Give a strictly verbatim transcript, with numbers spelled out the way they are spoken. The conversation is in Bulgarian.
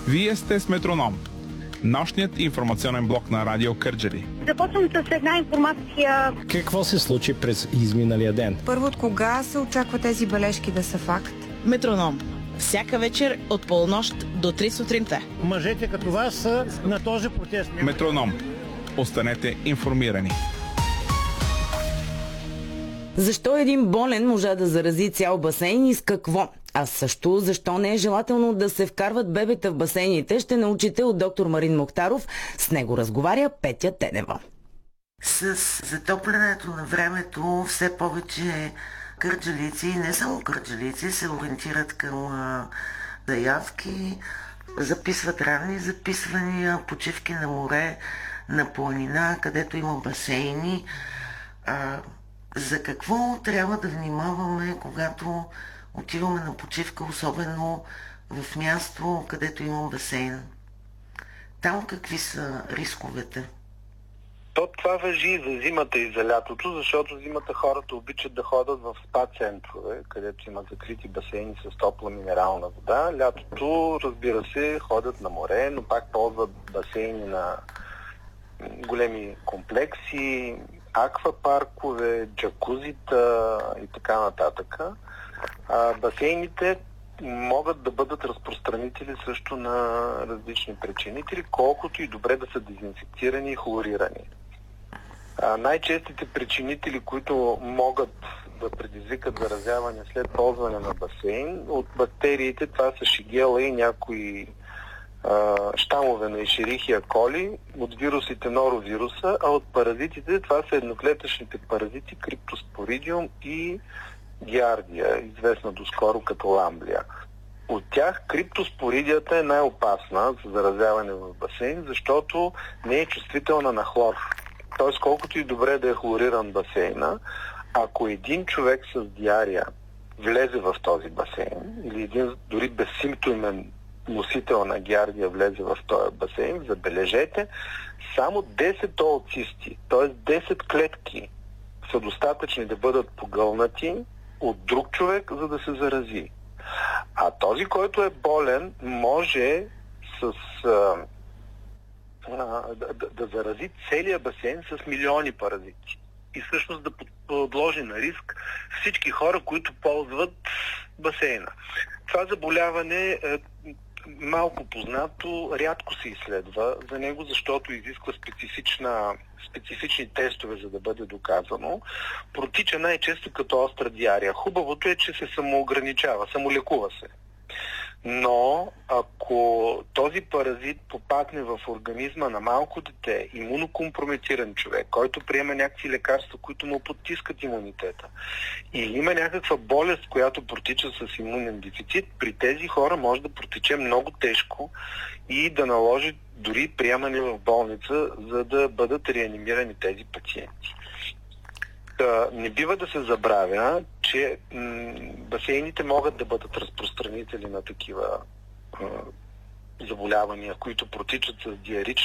Вие сте с Метроном, нощният информационен блок на Радио Кърджали. Започвам с една информация. Какво се случи през изминалия ден? Първо, от кога се очаква тези бележки да са факт? Метроном. Всяка вечер от полунощ до три сутринта. Мъжете като вас са на този протест. Метроном. Останете информирани. Защо един болен можа да зарази цял басейн и с какво? А също, защо не е желателно да се вкарват бебета в басейните, ще научите от доктор Марин Мухтаров. С него разговаря Петя Тенева. С затоплянето на времето все повече кърджалийци, и не само кърджалийци, се ориентират към а, заявки, записват ранни записвания, почивки на море, на планина, където има басейни. А, за какво трябва да внимаваме, когато отиваме на почивка, особено в място, където има басейн? Там какви са рисковете? То това важи и за зимата и за лятото, защото зимата хората обичат да ходят в спа центрове, където има закрити басейни с топла минерална вода. Лятото, разбира се, ходят на море, но пак ползват басейни на големи комплекси, аквапаркове, джакузита и така нататък. А басейните могат да бъдат разпространители също на различни причинители, колкото и добре да са дезинфекцирани и хлорирани. А, най-честите причинители, които могат да предизвикат заразяване след ползване на басейн, от бактериите това са шигела и някои а, щамове на ешерихия коли, от вирусите норовируса, а от паразитите това са едноклетъчните паразити криптоспоридиум и гиардия, известна доскоро като ламблия. От тях криптоспоридията е най-опасна за заразяване в басейн, защото не е чувствителна на хлор. Т.е. колкото и добре да е хлориран басейна, ако един човек с диария влезе в този басейн, или един дори безсимптомен носител на гиардия влезе в този басейн, забележете, само десет ooцисти, т.е. десет клетки са достатъчни да бъдат погълнати от друг човек, за да се зарази. А този, който е болен, може с, а, а, да, да зарази целия басейн с милиони паразити. И всъщност да подложи на риск всички хора, които ползват басейна. Това заболяване е малко познато, рядко се изследва за него, защото изисква специфична, специфични тестове, за да бъде доказано. Протича най-често като остра диария. Хубавото е, че се самоограничава, самолекува се. Но ако този паразит попадне в организма на малко дете, имунокомпрометиран човек, който приема някакви лекарства, които му потискат имунитета, или има някаква болест, която протича с имунен дефицит, при тези хора може да протече много тежко и да наложи дори приемане в болница, за да бъдат реанимирани тези пациенти. Да, не бива да се забравя, че м- басейните могат да бъдат разпространители на такива м- заболявания, които протичат с диарични